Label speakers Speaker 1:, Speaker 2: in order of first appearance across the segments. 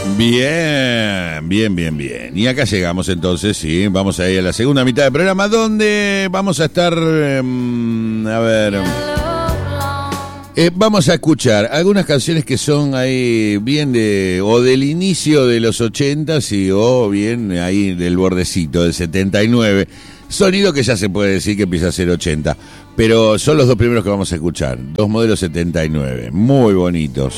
Speaker 1: Bien, bien, bien, bien. Y acá llegamos entonces, sí, vamos a ir a la segunda mitad del programa donde vamos a estar, vamos a escuchar algunas canciones que son ahí bien o del inicio de los 80s o bien ahí del bordecito, del 79. Sonido que ya se puede decir que empieza a ser 80, pero son los dos primeros que vamos a escuchar, dos modelos 79, muy bonitos.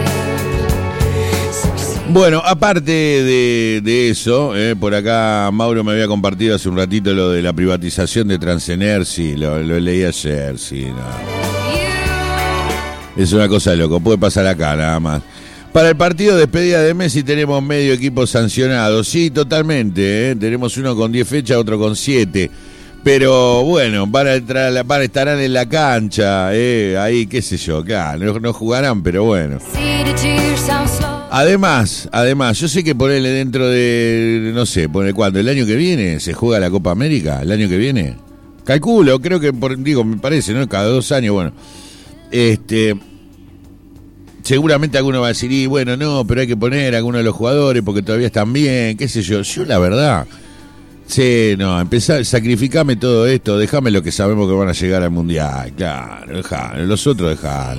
Speaker 1: Bueno, aparte de eso, por acá Mauro me había compartido hace un ratito lo de la privatización de Transenergy, lo leí ayer, sí, no. Es una cosa de loco, puede pasar acá nada más. Para el partido de despedida de Messi tenemos medio equipo sancionado, sí, totalmente, tenemos uno con 10 fechas, otro con 7. Pero bueno, estarán en la cancha, ahí qué sé yo, claro, no jugarán, pero bueno. Además, yo sé que ponerle dentro de, no sé, poner cuándo, el año que viene se juega la Copa América, el año que viene. Calculo, creo que, me parece, ¿no? Cada 2 años, bueno. Seguramente alguno va a decir, y bueno, no, pero hay que poner a algunos de los jugadores porque todavía están bien, qué sé yo. Yo la verdad, sí, no, sacrificame todo esto, déjame lo que sabemos que van a llegar al Mundial, claro, dejalo, los otros dejalo.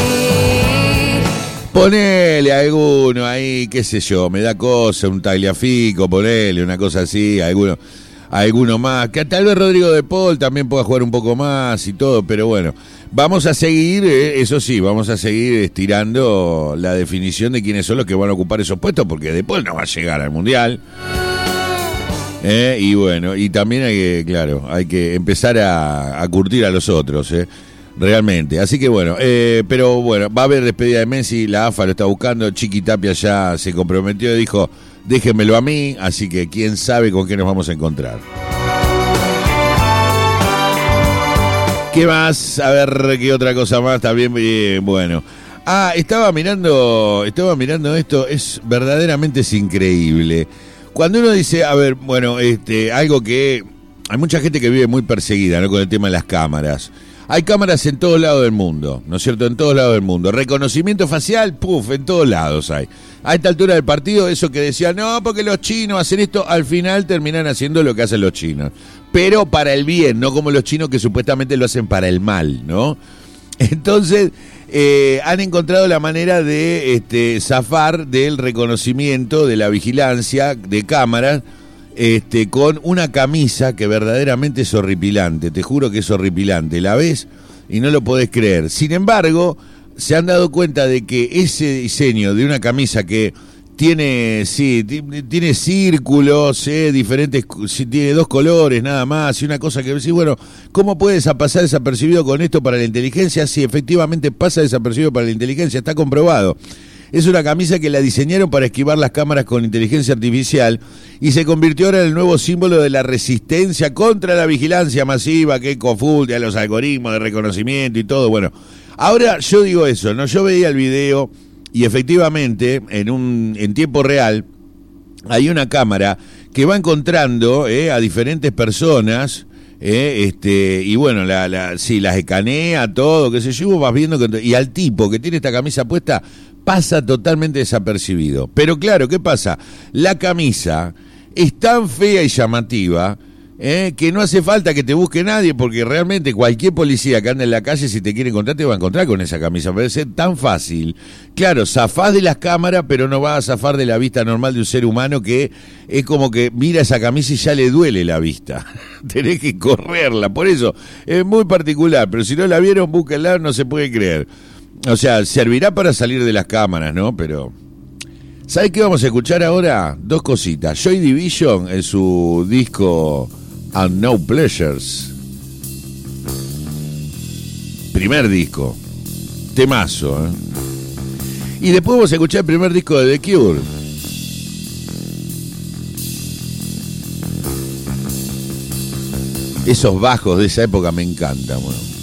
Speaker 1: Ponele a alguno ahí, qué sé yo, me da cosa, un Tagliafico, ponele una cosa así, alguno más, que tal vez Rodrigo de Paul también pueda jugar un poco más y todo, pero bueno, vamos a seguir, eso sí, vamos a seguir estirando la definición de quiénes son los que van a ocupar esos puestos, porque de Paul no va a llegar al Mundial. Y bueno, y también hay que empezar a curtir a los otros, realmente. Así que bueno, pero bueno, va a haber despedida de Messi, la AFA lo está buscando, Chiqui Tapia ya se comprometió y dijo, déjenmelo a mí, así que quién sabe con qué nos vamos a encontrar. ¿Qué más? A ver, qué otra cosa más también, bueno. Estaba mirando esto, es verdaderamente increíble. Cuando uno dice, a ver, bueno, algo que hay mucha gente que vive muy perseguida, ¿no? Con el tema de las cámaras. Hay cámaras en todos lados del mundo, ¿no es cierto? En todos lados del mundo. Reconocimiento facial, en todos lados hay. A esta altura del partido, eso que decían, no, porque los chinos hacen esto, al final terminan haciendo lo que hacen los chinos. Pero para el bien, no como los chinos que supuestamente lo hacen para el mal, ¿no? Entonces, han encontrado la manera de zafar del reconocimiento, de la vigilancia de cámaras, con una camisa que verdaderamente es horripilante, te juro que es horripilante, la ves y no lo podés creer. Sin embargo, se han dado cuenta de que ese diseño de una camisa que tiene círculos, diferentes, tiene 2 colores nada más, y una cosa que decís, bueno, ¿cómo puedes pasar desapercibido con esto para la inteligencia? Sí, efectivamente pasa desapercibido para la inteligencia, está comprobado. Es una camisa que la diseñaron para esquivar las cámaras con inteligencia artificial y se convirtió ahora en el nuevo símbolo de la resistencia contra la vigilancia masiva que confunde a los algoritmos de reconocimiento y todo. Bueno, ahora yo digo eso, ¿no? Yo veía el video y efectivamente en tiempo real hay una cámara que va encontrando a diferentes personas. Y bueno, las escanea todo, qué sé yo, vos vas viendo y al tipo que tiene esta camisa puesta pasa totalmente desapercibido. Pero claro, ¿qué pasa? La camisa es tan fea y llamativa que no hace falta que te busque nadie, porque realmente cualquier policía que ande en la calle, si te quiere encontrar, te va a encontrar con esa camisa. Parece tan fácil. Claro, zafás de las cámaras, pero no vas a zafar de la vista normal de un ser humano que es como que mira esa camisa y ya le duele la vista. Tenés que correrla. Por eso, es muy particular, pero si no la vieron, búsquenla, no se puede creer. O sea, servirá para salir de las cámaras, ¿no? Pero ¿sabes qué vamos a escuchar ahora? 2 cositas. Joy Division en su disco Unknown Pleasures. Primer disco. Temazo, Y después vamos a escuchar el primer disco de The Cure. Esos bajos de esa época me encantan, bueno.